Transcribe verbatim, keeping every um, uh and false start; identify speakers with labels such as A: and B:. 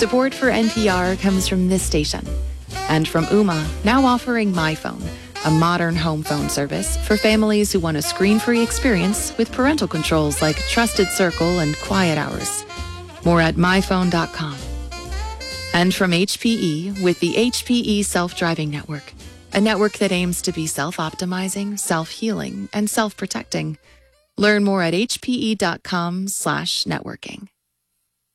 A: Support for N P R comes from this station and from Ooma, now offering MyPhone, a modern home phone service for families who want a screen-free experience with parental controls like Trusted Circle and Quiet Hours. More at my phone dot com. And from H P E with the H P E Self-Driving Network, a network that aims to be self-optimizing, self-healing, and self-protecting. Learn more at h p e dot com slash networking.